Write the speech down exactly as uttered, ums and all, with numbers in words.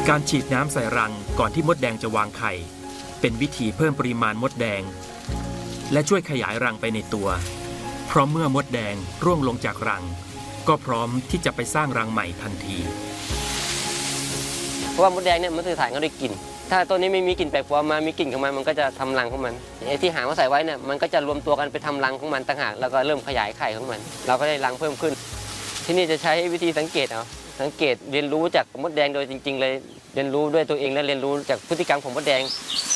การฉีดน้ำใส่รังก่อนที่มดแดงจะวางไข่เป็นวิธีเพิ่มปริมาณมดแดงและช่วยขยายรังไปในตัวเพราะเมื่อมดแดงร่วงลงจากรังก็พร้อมที่จะไปสร้างรังใหม่ทันทีเพราะว่ามดแดงเนี่ยมันสื่อสารกันด้วยกลิ่นถ้าตัวนี้ไม่มีกลิ่นแปลกปลอมมามีกลิ่นของมันมันก็จะทำรังของมันไอ้ที่หางมาใส่ไว้เนี่ยมันก็จะรวมตัวกันไปทำรังของมันต่างหากแล้วก็เริ่มขยายไข่ของมันเราก็ได้รังเพิ่มขึ้นที่นี่จะใช้วิธีสังเกตเอาสังเกตเรียนรู้จากมดแดงโดยจริงๆเลยเรียนรู้ด้วยตัวเองและเรียนรู้จากพฤติกรรมของมดแดง